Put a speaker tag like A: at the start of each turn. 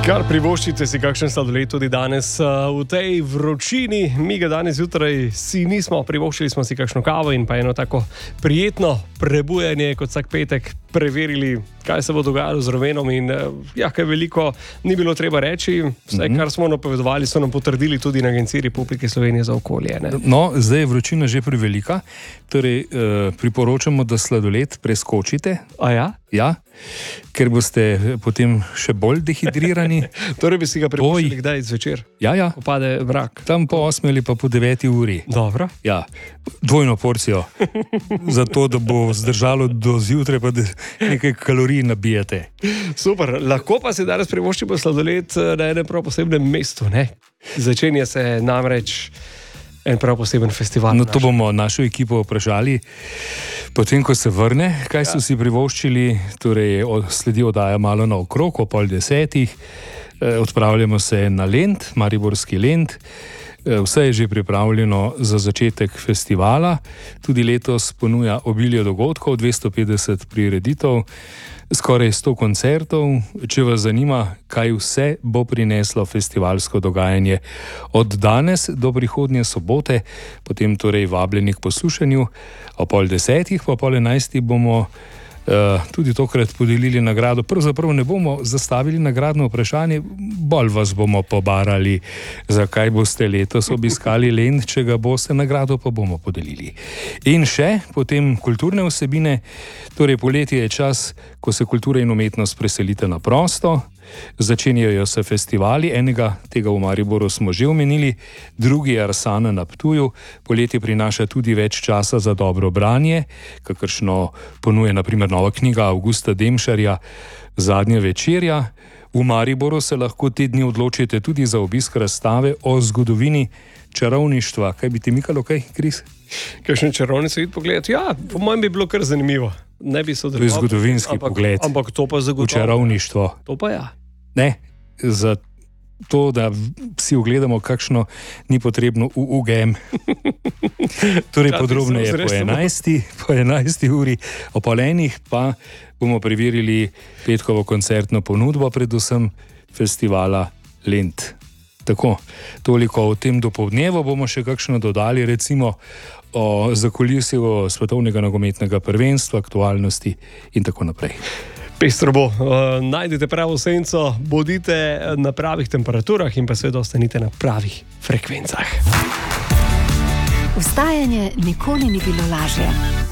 A: Kar privoščite si kakšen sladoled tudi danes v tej vročini. Mi ga danes zjutraj si nismo, privoščili smo si kakšno kavo in pa eno tako prijetno prebujanje kot vsak petek, preverili, kaj se bo dogajalo z Rovenom in kaj veliko ni bilo treba reči. Vse, kar smo napovedovali, so nam potrdili tudi na Agenciji Republike Slovenije za okolje. Ne?
B: No, zdaj je vročina že prevelika, torej priporočamo, da sladoled preskočite.
A: A ja?
B: Ja, ker boste potem še bolj dehidrirani.
A: Torej bi si ga privoščili kdaj zvečer?
B: Ja.
A: Ko pade mrak.
B: Tam po 8 ali pa po 9 uri.
A: Dobro.
B: Ja, dvojno porcijo. Zato, da bo zdržalo do zjutraj, pa da nekaj kalorij nabijate.
A: Super, lahko pa si danes privoščimo sladoled na enem prav posebnem mestu, ne? Začenja se namreč en prav poseben festival.
B: No, to bomo našo ekipo vprašali, potem ko se vrne, kaj so si privoščili, torej sledi oddaja Malo naokrog, o 9:30, odpravljamo se na Lent, Mariborski Lent. Vse je že pripravljeno za začetek festivala, tudi letos ponuja obilje dogodkov, 250 prireditev, skoraj 100 koncertov. Če vas zanima, kaj vse bo prineslo festivalsko dogajanje od danes do prihodnje sobote, potem torej vabljeni k poslušanju. O 9:30, pa 10:30 bomo tudi tokrat podelili nagrado. Pravzaprav ne bomo zastavili nagradno vprašanje, bolj vas bomo pobarali, zakaj boste letos obiskali Lent, če ga boste, nagrado pa bomo podelili. In še potem kulturne vsebine, torej poletje je čas, ko se kultura in umetnost preselite na prosto. Začenjajo se festivali, enega tega v Mariboru smo že omenili, drugi je Arsana na Ptuju. Poletje prinaša tudi več časa za dobro branje, kakršno ponuje na primer nova knjiga Avgusta Demšarja Zadnja večerja. V Mariboru se lahko te dni odločite tudi za obisk razstave o zgodovini čarovništva. Kaj bi ti mikalo, kaj, Kris?
A: Kakšen čarovnico id pogledati? Ja, po mojem bi bilo kar zanimivo. Ne bi
B: to je zgodovinski pogled.
A: Ampak to pa zagotovo.
B: V čarovništvo.
A: To pa ja.
B: Ne, za to, da si ogledamo, kakšno ni potrebno v UGM. Torej podrobneje po 11 uri, o 10:30 pa bomo preverili petkovo koncertno ponudbo, predvsem festivala Lent. Tako, toliko o tem dopoldnevu, bomo še kakšno dodali, recimo o zakulisju svetovnega nogometnega prvenstva, aktualnosti in tako naprej.
A: Pestro bo, najdete pravo senco, bodite na pravih temperaturah in pa seveda ostanite na pravih frekvencah.
C: Vstajanje nikoli ni bilo lažje.